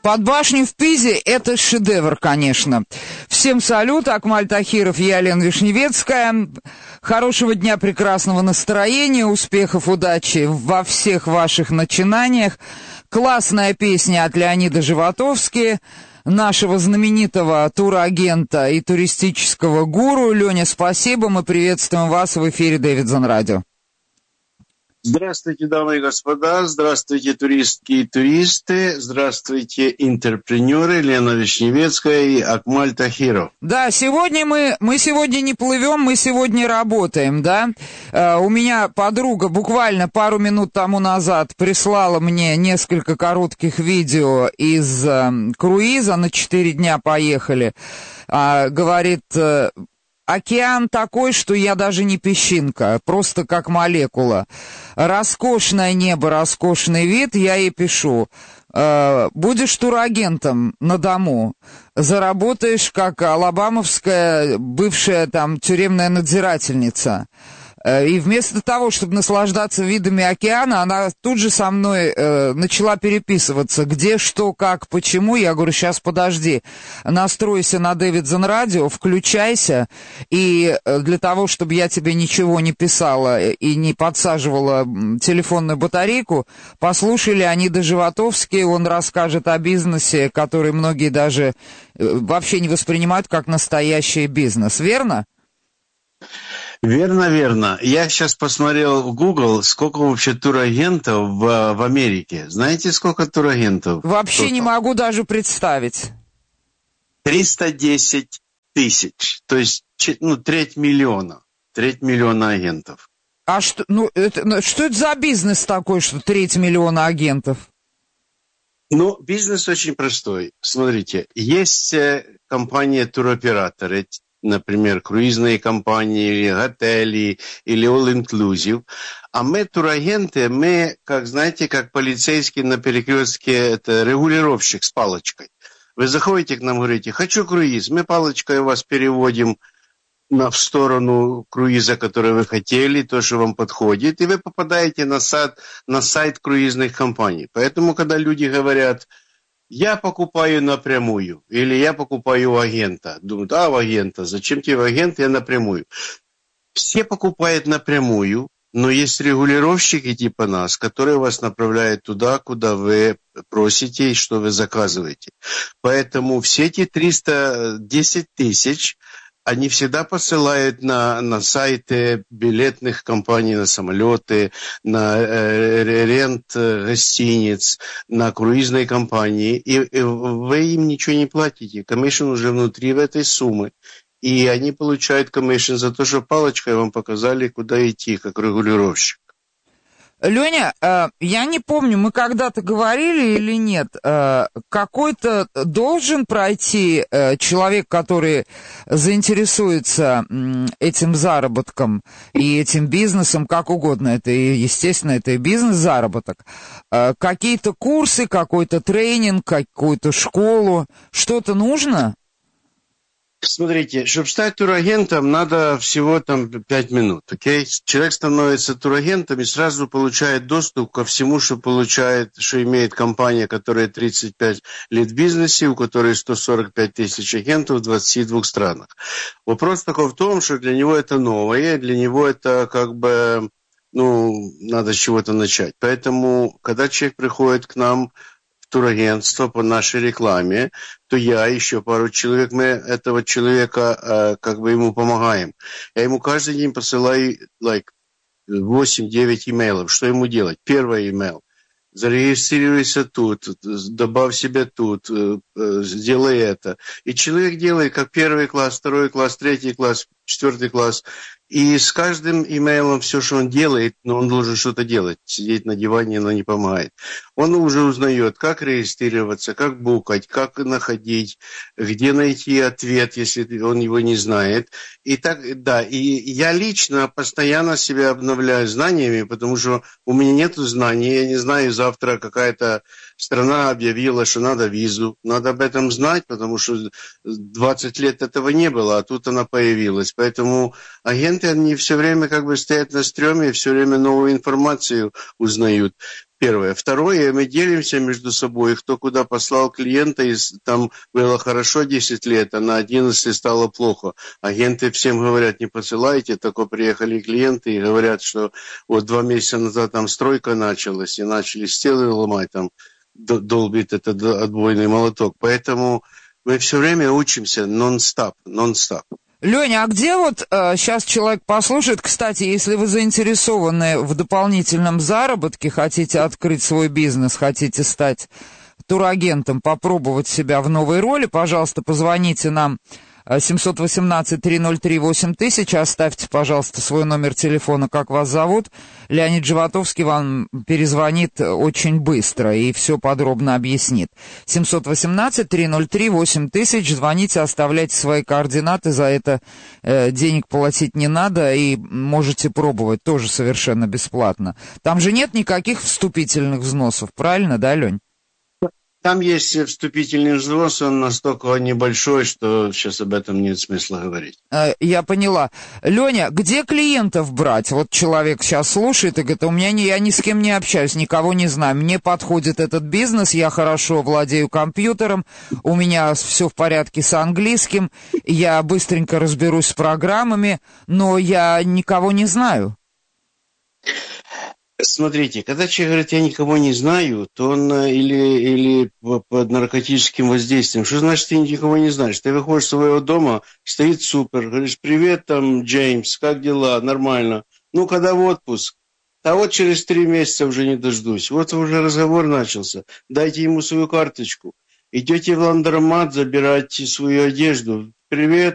Под башней в Пизе — это шедевр, конечно. Всем салют, Акмаль Тахиров, я Лена Вишневецкая. Хорошего дня, прекрасного настроения, успехов, удачи во всех ваших начинаниях. Классная песня от Леонида Животовски, нашего знаменитого турагента и туристического гуру. Леня, спасибо, мы приветствуем вас в эфире Дэвидсон Радио. Здравствуйте, дамы и господа, здравствуйте, туристки и туристы, здравствуйте, интерпренеры, Лена Вишневецкая и Акмаль Тахиров. Да, сегодня мы сегодня не плывем, мы сегодня работаем, да. У меня подруга буквально пару минут тому назад прислала мне несколько коротких видео из круиза, на 4 дня поехали. Говорит... Океан такой, что я даже не песчинка, просто как молекула. Роскошное небо, роскошный вид, я ей пишу. Будешь турагентом на дому, заработаешь как алабамовская бывшая там тюремная надзирательница. И вместо того, чтобы наслаждаться видами океана, она тут же со мной начала переписываться. Где, что, как, почему. Я говорю, сейчас подожди, настройся на Дэвидсон Радио, включайся. И для того, чтобы я тебе ничего не писала и не подсаживала телефонную батарейку, послушай Леонида Животовски, он расскажет о бизнесе, который многие даже вообще не воспринимают как настоящий бизнес. Верно? Верно, верно. Я сейчас посмотрел в Google, сколько вообще турагентов в Америке. Знаете, сколько турагентов? Вообще не могу даже представить. 310 тысяч. То есть, треть миллиона. Треть миллиона агентов. А что, что это за бизнес такой, что 3 миллиона агентов? Бизнес очень простой. Смотрите, есть компания туроператоры, например, круизные компании, или отели, или all-inclusive. А мы, турагенты, мы, как полицейские на перекрестке, это регулировщик с палочкой. Вы заходите к нам, говорите, хочу круиз, мы палочкой вас переводим в сторону круиза, который вы хотели, то, что вам подходит, и вы попадаете на сайт круизных компаний. Поэтому, когда люди говорят, я покупаю напрямую, или я покупаю у агента. Думают, у агента, зачем тебе агент, я напрямую. Все покупают напрямую, но есть регулировщики типа нас, которые вас направляют туда, куда вы просите и что вы заказываете. Поэтому все эти 310 тысяч, они всегда посылают на сайты билетных компаний, на самолеты, на рент гостиниц, на круизные компании. И вы им ничего не платите. Комиссион уже внутри в этой суммы. И они получают комиссион за то, что палочкой вам показали, куда идти, как регулировщик. Леня, я не помню, мы когда-то говорили или нет, какой-то должен пройти человек, который заинтересуется этим заработком и этим бизнесом, как угодно, это, естественно, это и бизнес-заработок, какие-то курсы, какой-то тренинг, какую-то школу, что-то нужно? Смотрите, чтобы стать турагентом, надо всего 5 минут, окей? Человек становится турагентом и сразу получает доступ ко всему, что имеет компания, которая 35 лет в бизнесе, у которой 145 тысяч агентов в 22 странах. Вопрос такой в том, что для него это новое, для него это надо с чего-то начать. Поэтому, когда человек приходит к нам турагентство по нашей рекламе, то я, еще пару человек, мы этого человека ему помогаем. Я ему каждый день посылаю 8-9 имейлов. Что ему делать? Первый имейл. Зарегистрируйся тут, добавь себя тут, сделай это. И человек делает как 1 класс, 2 класс, 3 класс, 4 класс. И с каждым имейлом все, что он делает, но он должен что-то делать. Сидеть на диване, оно не помогает. Он уже узнает, как регистрироваться, как букать, как находить, где найти ответ, если он его не знает. И я лично постоянно себя обновляю знаниями, потому что у меня нет знаний. Я не знаю, завтра какая-то страна объявила, что надо визу. Надо об этом знать, потому что 20 лет этого не было, а тут она появилась. Поэтому агенты, они все время как бы стоят на стреме и все время новую информацию узнают. Первое. Второе, мы делимся между собой, кто куда послал клиента, и там было хорошо 10 лет, а на 11 стало плохо. Агенты всем говорят, не посылайте, только приехали клиенты и говорят, что вот 2 месяца назад там стройка началась, и начали стены ломать, там долбит этот отбойный молоток. Поэтому мы все время учимся нон-стоп. Леня, а где вот сейчас человек послушает, кстати, если вы заинтересованы в дополнительном заработке, хотите открыть свой бизнес, хотите стать турагентом, попробовать себя в новой роли, пожалуйста, позвоните нам 718-303-8000, оставьте, пожалуйста, свой номер телефона, как вас зовут. Леонид Животовский вам перезвонит очень быстро и все подробно объяснит. 718-303-8000, звоните, оставляйте свои координаты, за это денег платить не надо, и можете пробовать тоже совершенно бесплатно. Там же нет никаких вступительных взносов, правильно, да, Лень? Там есть вступительный взнос, он настолько небольшой, что сейчас об этом нет смысла говорить. Я поняла. Леня, где клиентов брать? Вот человек сейчас слушает и говорит, я ни с кем не общаюсь, никого не знаю. Мне подходит этот бизнес, я хорошо владею компьютером, у меня все в порядке с английским, я быстренько разберусь с программами, но я никого не знаю. Смотрите, когда человек говорит, я никого не знаю, то он или под наркотическим воздействием. Что значит, ты никого не знаешь? Ты выходишь из своего дома, стоит супер, говоришь, привет, там, Джеймс, как дела? Нормально. Ну, когда в отпуск? А вот через 3 месяца уже не дождусь. Вот уже разговор начался. Дайте ему свою карточку. Идете в ландромат, забирайте свою одежду. Привет.